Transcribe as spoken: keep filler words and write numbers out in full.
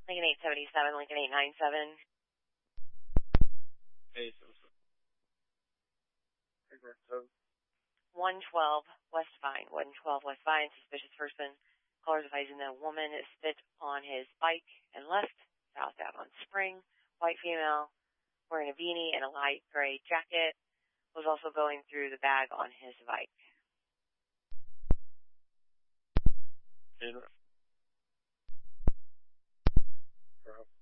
Lincoln eight seventy-seven, Lincoln eight ninety-seven. eight seventy-seven. one twelve West Vine, one twelve West Vine, suspicious person. Callers advising the woman is spit on his bike and left, southbound on Spring. White female, wearing a beanie and a light gray jacket, was also going through the bag on his bike. And,